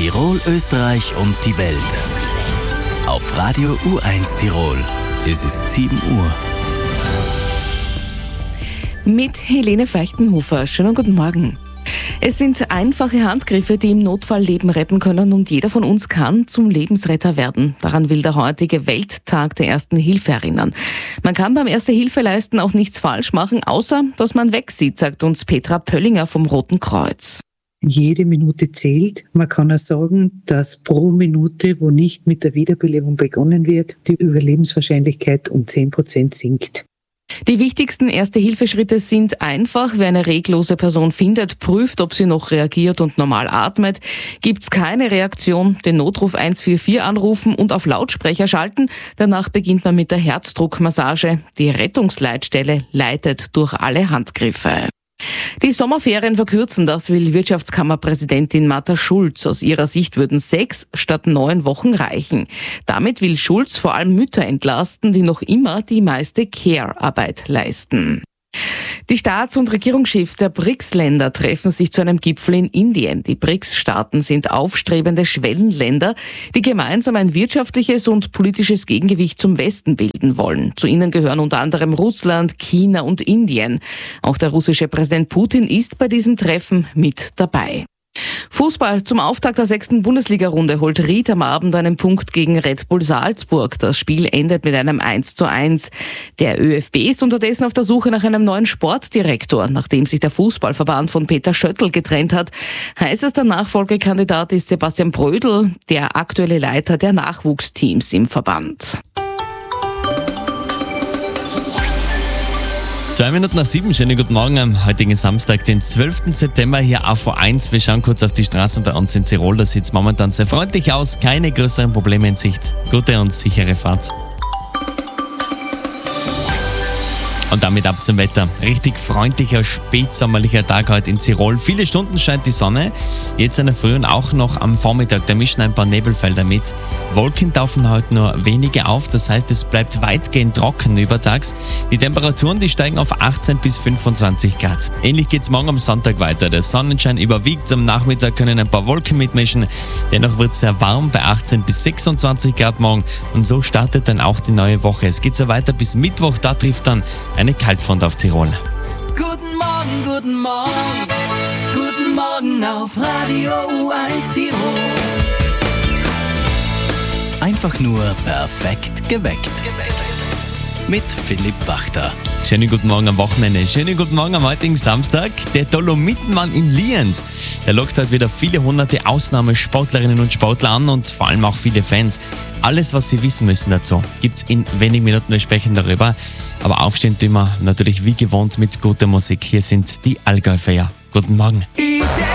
Tirol, Österreich und die Welt. Auf Radio U1 Tirol. Es ist 7 Uhr. Mit Helene Feuchtenhofer. Schönen guten Morgen. Es sind einfache Handgriffe, die im Notfall Leben retten können, und jeder von uns kann zum Lebensretter werden. Daran will der heutige Welttag der Ersten Hilfe erinnern. Man kann beim Erste-Hilfe-Leisten auch nichts falsch machen, außer dass man wegsieht, sagt uns Petra Pöllinger vom Roten Kreuz. Jede Minute zählt. Man kann auch sagen, dass pro Minute, wo nicht mit der Wiederbelebung begonnen wird, die Überlebenswahrscheinlichkeit um 10% sinkt. Die wichtigsten Erste-Hilfe-Schritte sind einfach: Wer eine reglose Person findet, prüft, ob sie noch reagiert und normal atmet. Gibt's keine Reaktion, den Notruf 144 anrufen und auf Lautsprecher schalten. Danach beginnt man mit der Herzdruckmassage. Die Rettungsleitstelle leitet durch alle Handgriffe. Die Sommerferien verkürzen, das will Wirtschaftskammerpräsidentin Martha Schulz. Aus ihrer Sicht würden 6 statt 9 Wochen reichen. Damit will Schulz vor allem Mütter entlasten, die noch immer die meiste Care-Arbeit leisten. Die Staats- und Regierungschefs der BRICS-Länder treffen sich zu einem Gipfel in Indien. Die BRICS-Staaten sind aufstrebende Schwellenländer, die gemeinsam ein wirtschaftliches und politisches Gegengewicht zum Westen bilden wollen. Zu ihnen gehören unter anderem Russland, China und Indien. Auch der russische Präsident Putin ist bei diesem Treffen mit dabei. Fußball. Zum Auftakt der 6. Bundesliga-Runde holt Ried am Abend einen Punkt gegen Red Bull Salzburg. Das Spiel endet mit einem 1:1. Der ÖFB ist unterdessen auf der Suche nach einem neuen Sportdirektor. Nachdem sich der Fußballverband von Peter Schöttl getrennt hat, heißt es, der Nachfolgekandidat ist Sebastian Brödel, der aktuelle Leiter der Nachwuchsteams im Verband. 7:02. Schönen guten Morgen am heutigen Samstag, den 12. September hier auf A1. Wir schauen kurz auf die Straßen bei uns in Tirol. Da sieht es momentan sehr freundlich aus. Keine größeren Probleme in Sicht. Gute und sichere Fahrt. Und damit ab zum Wetter. Richtig freundlicher, spätsommerlicher Tag heute in Tirol. Viele Stunden scheint die Sonne. Jetzt in der Früh und auch noch am Vormittag. Da mischen ein paar Nebelfelder mit. Wolken tauchen heute nur wenige auf. Das heißt, es bleibt weitgehend trocken übertags. Die Temperaturen, die steigen auf 18 bis 25 Grad. Ähnlich geht's morgen am Sonntag weiter. Der Sonnenschein überwiegt. Am Nachmittag können ein paar Wolken mitmischen. Dennoch wird es sehr warm bei 18 bis 26 Grad morgen. Und so startet dann auch die neue Woche. Es geht so weiter bis Mittwoch. Da trifft dann eine Kaltfront auf Tirol. Guten Morgen, guten Morgen, guten Morgen auf Radio U1 Tirol. Einfach nur perfekt geweckt. Mit Philipp Wachter. Schönen guten Morgen am Wochenende. Schönen guten Morgen am heutigen Samstag. Der Dolomitenmann in Lienz, der lockt heute wieder viele hunderte Ausnahmesportlerinnen und Sportler an und vor allem auch viele Fans. Alles, was Sie wissen müssen dazu, gibt's in wenigen Minuten. Wir sprechen darüber. Aber aufstehen tun wir natürlich wie gewohnt mit guter Musik. Hier sind die Allgäu-Feier. Guten Morgen.